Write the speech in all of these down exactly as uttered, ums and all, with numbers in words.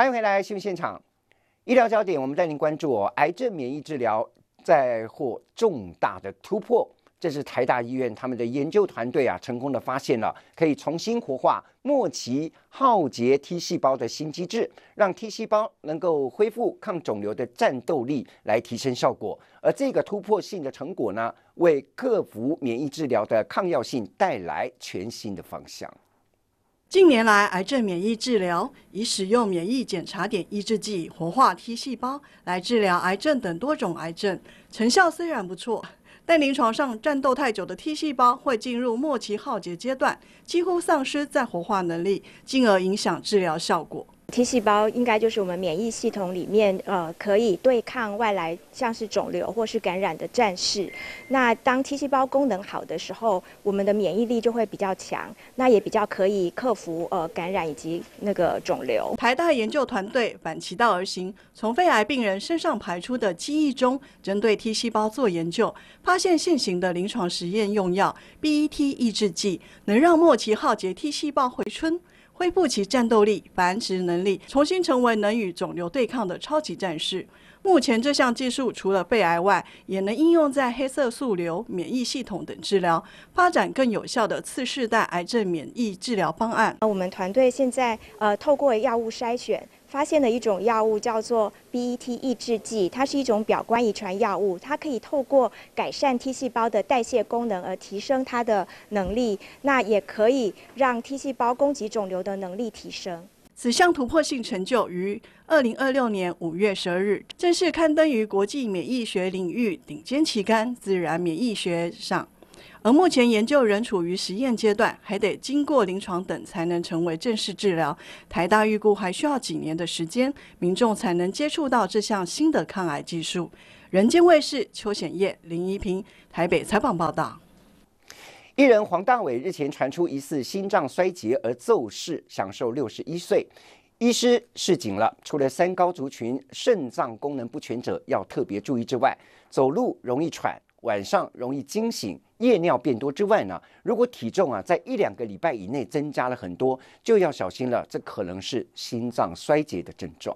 欢迎回来新闻现场，医疗焦点，我们带您关注哦，癌症免疫治疗再获重大的突破。这是台大医院他们的研究团队啊，成功的发现了可以重新活化末期浩劫 T 细胞的新机制，让 T 细胞能够恢复抗肿瘤的战斗力，来提升效果。而这个突破性的成果呢，为克服免疫治疗的抗药性带来全新的方向。 近年来，癌症免疫治疗以使用免疫检查点抑制剂活化 T 细胞来治疗癌症等多种癌症，成效虽然不错，但临床上战斗太久的 T 细胞会进入末期浩劫阶段，几乎丧失再活化能力，进而影响治疗效果。 T 细胞应该就是我们免疫系统里面呃可以对抗外来像是肿瘤或是感染的战士。那当 T 细胞功能好的时候，我们的免疫力就会比较强，那也比较可以克服呃感染以及那个肿瘤。 台大研究团队反其道而行，从肺癌病人身上排出的记忆中，针对 T 细胞做研究，发现现行的临床实验用药 B E T 抑制剂能让末期浩劫 T 细胞回春，恢复其战斗力、繁殖能力，重新成为能与肿瘤对抗的超级战士。目前这项技术除了肺癌外，也能应用在黑色素瘤、免疫系统等治疗，发展更有效的次世代癌症免疫治疗方案。 我们团队现在呃透过药物筛选，发现了一种药物叫做 B E T 抑制剂，它是一种表观遗传药物，它可以透过改善 T 细胞的代谢功能而提升它的能力，那也可以让 T 细胞攻击肿瘤的能力提升。 此项突破性成就于二零二六年五月十二日正式刊登于国际免疫学领域顶尖期刊《自然免疫学》上。而目前研究仍处于实验阶段，还得经过临床等才能成为正式治疗。台大预估还需要几年的时间，民众才能接触到这项新的抗癌技术。人间卫视邱显业、林怡平台北采访报道。 艺人黄大炜日前传出疑似心脏衰竭而骤逝，享受六十一岁。医师示警了，除了三高族群肾脏功能不全者要特别注意之外，走路容易喘、晚上容易惊醒、夜尿变多之外呢，如果体重啊在一两个礼拜以内增加了很多，就要小心了，这可能是心脏衰竭的症状。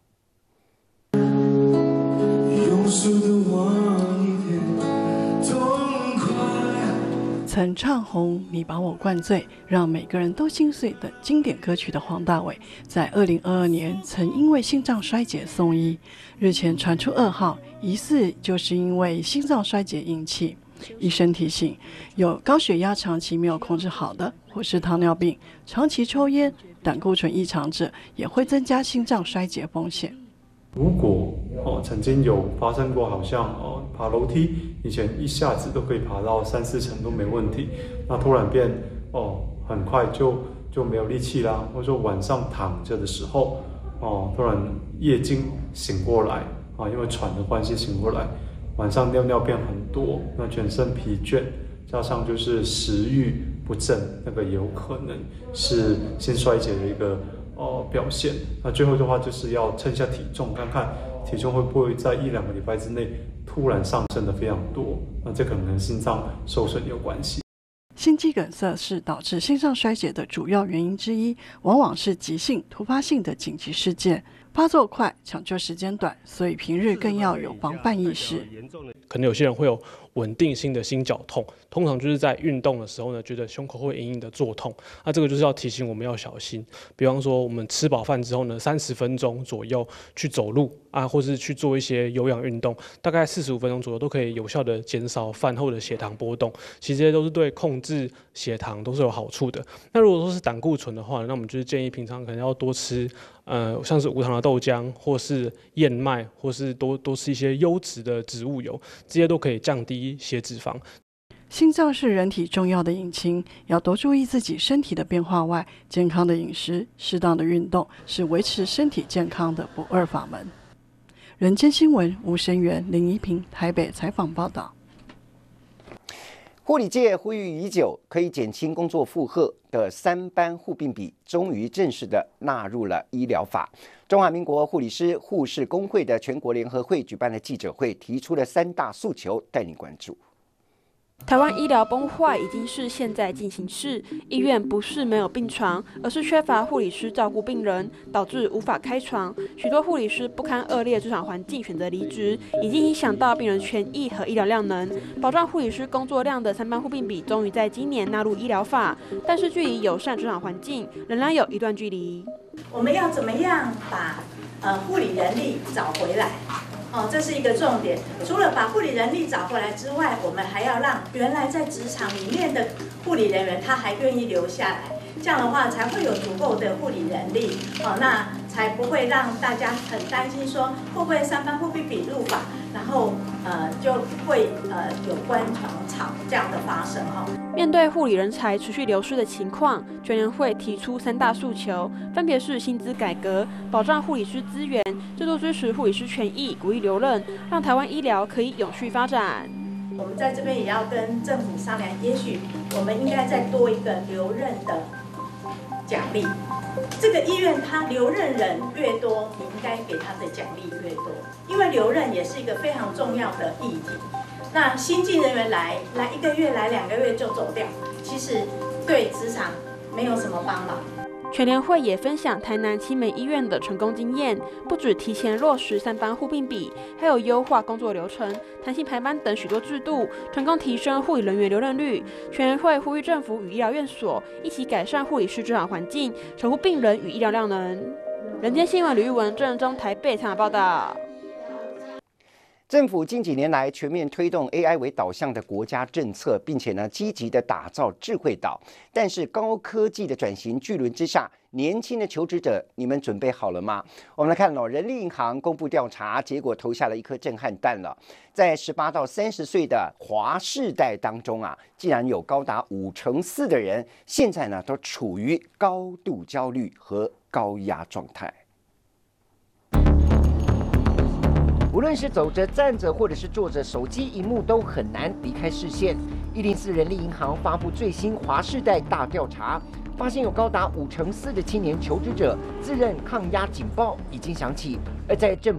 曾唱红你把我灌醉，让每个人都心碎等经典歌曲的黄大炜，在二零二二年曾因为心脏衰竭送医，日前传出噩耗，疑似就是因为心脏衰竭引起。医生提醒，有高血压长期没有控制好的，或是糖尿病、长期抽烟、胆固醇异常者，也会增加心脏衰竭风险。 如果哦曾经有发生过，好像哦爬楼梯以前一下子都可以爬到三四层都没问题，那突然变哦很快就就没有力气啦，或者说晚上躺着的时候哦突然夜惊醒过来啊，因为喘的关系醒过来，晚上尿尿变很多，那全身疲倦，加上就是食欲不振，那个有可能是心衰竭的一个。呃，表现。那最后的话就是要称一下体重，看看体重会不会在一两个礼拜之内突然上升的非常多。那这可能跟心脏受损有关系。 心肌梗塞是导致心脏衰竭的主要原因之一，往往是急性、突发性的紧急事件，发作快，抢救时间短，所以平日更要有防范意识。 可能有些人会有稳定性的心绞痛，通常就是在运动的时候呢，觉得胸口会隐隐的作痛，那这个就是要提醒我们要小心。比方说，我们吃饱饭之后呢，三十分钟左右去走路啊，或是去做一些有氧运动，大概四十五分钟左右都可以有效的减少饭后的血糖波动。其实这些都是对控制血糖都是有好处的。那如果说是胆固醇的话，那我们就是建议平常可能要多吃，呃，像是无糖的豆浆，或是燕麦，或是多多吃一些优质的植物油，这些都可以降低血脂肪。 心脏是人体重要的引擎，要多注意自己身体的变化外，健康的饮食、适当的运动是维持身体健康的不二法门。人间新闻吴声源、林怡平台北采访报道。 护理界呼吁已久，可以减轻工作负荷的三班护病比，终于正式的纳入了医疗法。中华民国护理师护士工会的全国联合会举办了记者会，提出了三大诉求，带你关注。 台湾医疗崩坏已经是现在进行式，医院不是没有病床，而是缺乏护理师照顾病人，导致无法开床。许多护理师不堪恶劣职场环境选择离职，已经影响到病人权益和医疗量能。保障护理师工作量的三班护病比终于在今年纳入医疗法，但是距离友善职场环境仍然有一段距离。 我们要怎么样把呃护理人力找回来？哦，这是一个重点。除了把护理人力找回来之外，我们还要让原来在职场里面的护理人员他还愿意留下来，这样的话才会有足够的护理人力。哦，那才不会让大家很担心说会不会三班护病比入法，然后呃就会呃有官场吵这样的发生哈。 面对护理人才持续流失的情况，全联会提出三大诉求，分别是薪资改革、保障护理师资源、制度支持护理师权益，鼓励留任，让台湾医疗可以永续发展。 我们在这边也要跟政府商量，也许我们应该再多一个留任的奖励。这个医院它留任人越多，你应该给他的奖励越多，因为留任也是一个非常重要的议题。那新进人员来来一个月来两个月就走掉，其实对职场没有什么帮忙。 全联会也分享台南青梅医院的成功经验，不止提前落实三班护病比，还有优化工作流程、弹性排班等许多制度，成功提升护理人员留任率。全联会呼吁政府与医疗院所一起改善护理师职场环境，守护病人与医疗量能。人间新闻吕玉文、郑仁忠台北采访报道。 政府近几年来全面推动 A I 为导向的国家政策，并且呢积极的打造智慧岛。但是高科技的转型巨轮之下，年轻的求职者，你们准备好了吗？我们来看哦，人力银行公布调查，结果投下了一颗震撼弹了。在十八到三十岁的华世代当中啊，竟然有高达五成四的人，现在呢都处于高度焦虑和高压状态。无论是走着、站着，或者是坐着，手机荧幕都很难离开视线。一零四人力银行发布最新华世代大调查，发现有高达五成四的青年求职者自认抗压警报已经响起，而在政